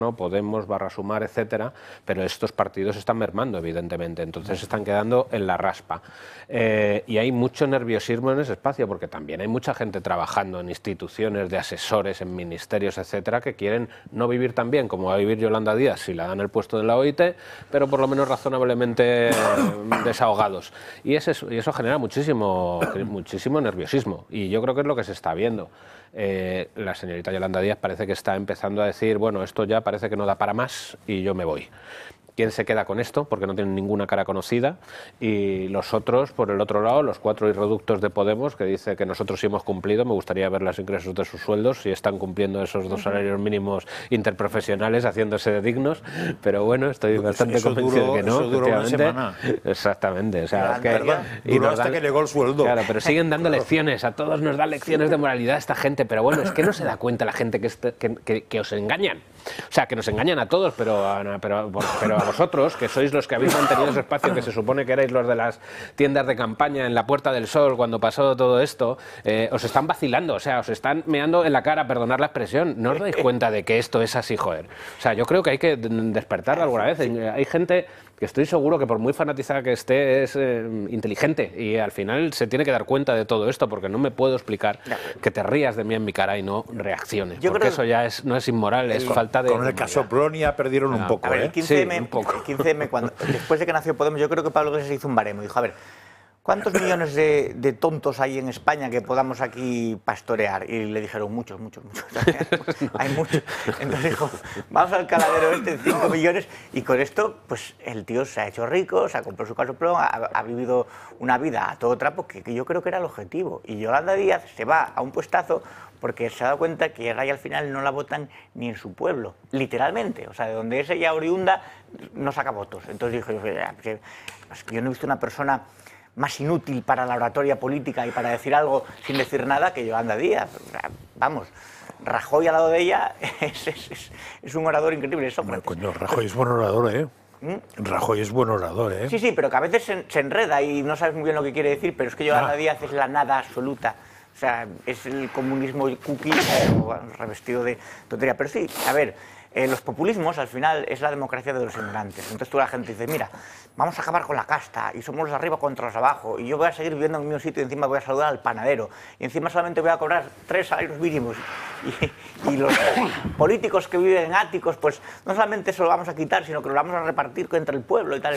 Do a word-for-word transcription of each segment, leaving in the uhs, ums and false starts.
¿no? Podemos, barra Sumar, etcétera, pero estos partidos están mermando, evidentemente, entonces están quedando en la raspa. Eh, y hay mucho nerviosismo en ese espacio, porque también hay mucha gente trabajando en instituciones de asesores, en ministerios, etcétera, que quieren no vivir tan bien como va a vivir Yolanda Díaz si la dan el puesto de la O I T, pero por lo menos razonablemente desahogados. Y, ese, y eso genera muchísimo, muchísimo nerviosismo, y yo creo que es lo que se está viendo. Eh, la señorita Yolanda Díaz parece que está empezando a decir, bueno, esto ya parece que no da para más y yo me voy. ¿Quién se queda con esto? Porque no tienen ninguna cara conocida. Y los otros, por el otro lado, los cuatro irreductos de Podemos, que dice que nosotros sí hemos cumplido, me gustaría ver los ingresos de sus sueldos, si están cumpliendo esos dos salarios mínimos interprofesionales, haciéndose de dignos, pero bueno, estoy bastante eso convencido duró, de que no. Eso duró una semana. Exactamente. O sea, es que, ¿verdad? y Duró nos hasta dan, que llegó el sueldo. Claro, pero siguen dando lecciones, a todos nos dan lecciones de moralidad esta gente, pero bueno, es que no se da cuenta la gente que, este, que, que, que os engañan. O sea, que nos engañan a todos, pero a, pero, pero a vosotros, que sois los que habéis mantenido ese espacio, que se supone que erais los de las tiendas de campaña en la Puerta del Sol cuando pasó todo esto, eh, os están vacilando, o sea, os están meando en la cara, perdonad la expresión, no os dais cuenta de que esto es así, joder. O sea, yo creo que hay que despertar alguna vez. Hay gente que estoy seguro que por muy fanatizada que esté es eh, inteligente y al final se tiene que dar cuenta de todo esto, porque no me puedo explicar que te rías de mí en mi cara y no reacciones, yo porque eso ya es, no es inmoral, es con, falta de... Con el caso Polonia perdieron un poco, a ver, ¿eh? el quince eme, Sí, un poco. el quince eme cuando, después de que nació Podemos, yo creo que Pablo Iglesias hizo un baremo, dijo, a ver, ¿cuántos millones de, de tontos hay en España que podamos aquí pastorear? Y le dijeron, muchos, muchos, muchos. Hay muchos. Entonces dijo, vamos al caladero este de cinco millones y con esto, pues el tío se ha hecho rico, se ha comprado su caso, pero ha, ha vivido una vida a todo trapo que, que yo creo que era el objetivo. Y Yolanda Díaz se va a un puestazo porque se ha dado cuenta que Ray al final no la votan ni en su pueblo, literalmente. O sea, de donde es ella oriunda, no saca votos. Entonces dijo, yo no he visto una persona más inútil para la oratoria política y para decir algo sin decir nada que Yolanda Díaz. Vamos, Rajoy al lado de ella es, es, es, es un orador increíble. Eso, bueno, coño, Rajoy es buen orador, ¿eh? ¿Mm? Rajoy es buen orador, ¿eh? Sí, sí, pero que a veces se, se enreda y no sabes muy bien lo que quiere decir, pero es que Yolanda ah. Díaz es la nada absoluta. O sea, es el comunismo cookie revestido de tontería. Pero sí, a ver, eh, los populismos al final es la democracia de los ignorantes. Entonces tú la gente dice, mira, vamos a acabar con la casta y somos los de arriba contra los de abajo y yo voy a seguir viviendo en el mismo sitio y encima voy a saludar al panadero y encima solamente voy a cobrar tres salarios mínimos y, y los políticos que viven en áticos, pues no solamente eso lo vamos a quitar, sino que lo vamos a repartir entre el pueblo y tal.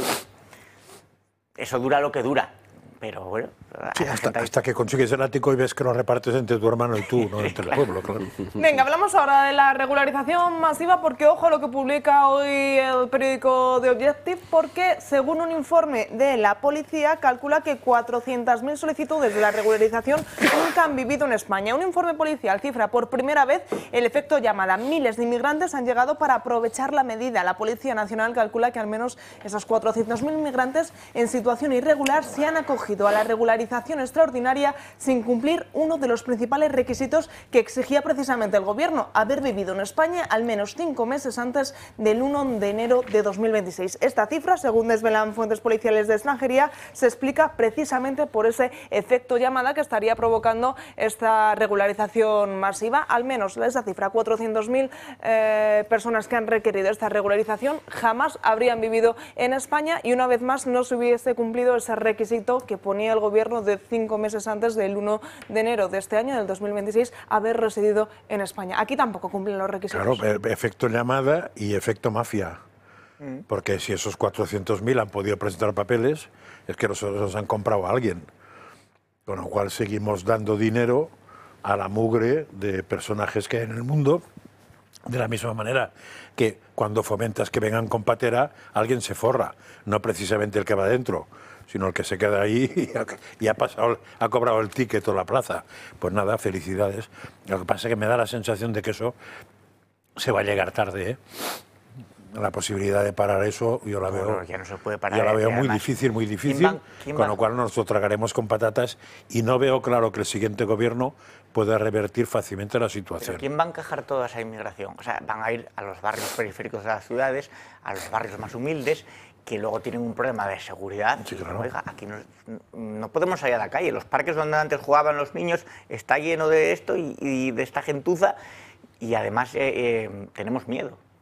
Eso dura lo que dura. Pero bueno... Sí, hasta, hasta que consigues el ático y ves que lo repartes entre tu hermano y tú, no entre el pueblo, claro. Venga, hablamos ahora de la regularización masiva, porque ojo lo que publica hoy el periódico The Objective, porque según un informe de la policía calcula que cuatrocientas mil solicitudes de la regularización nunca han vivido en España. Un informe policial cifra por primera vez el efecto llamada. Miles de inmigrantes han llegado para aprovechar la medida. La Policía Nacional calcula que al menos esos cuatrocientos mil inmigrantes en situación irregular se han acogido a la regularización extraordinaria sin cumplir uno de los principales requisitos que exigía precisamente el gobierno, haber vivido en España al menos cinco meses antes del uno de enero de dos mil veintiséis. Esta cifra, según desvelan fuentes policiales de extranjería, se explica precisamente por ese efecto llamada que estaría provocando esta regularización masiva. Al menos esa cifra, cuatrocientas mil eh, personas que han requerido esta regularización jamás habrían vivido en España y una vez más no se hubiese cumplido ese requisito que ponía el gobierno de cinco meses antes del uno de enero de este año, del dos mil veintiséis, haber residido en España. Aquí tampoco cumplen los requisitos. Claro, efecto llamada y efecto mafia. Mm. Porque si esos cuatrocientos mil han podido presentar papeles, es que los, los han comprado a alguien. Con lo cual seguimos dando dinero a la mugre de personajes que hay en el mundo, de la misma manera que cuando fomentas que vengan con patera, alguien se forra, no precisamente el que va dentro, sino el que se queda ahí y ha, y ha pasado, ha cobrado el ticket o la plaza. Pues nada, felicidades. Lo que pasa es que me da la sensación de que eso se va a llegar tarde, ¿eh? La posibilidad de parar eso, yo la veo, no, ya no se puede parar, yo la veo muy además, difícil, muy difícil, ¿quién va, quién con va? lo cual nos lo tragaremos con patatas y no veo claro que el siguiente gobierno pueda revertir fácilmente la situación. ¿Pero quién va a encajar toda esa inmigración? O sea, van a ir a los barrios periféricos de las ciudades, a los barrios más humildes, que luego tienen un problema de seguridad. Sí, claro. Oiga, aquí no, no podemos salir a la calle. Los parques donde antes jugaban los niños está lleno de esto y, y de esta gentuza y además eh, eh, tenemos miedo.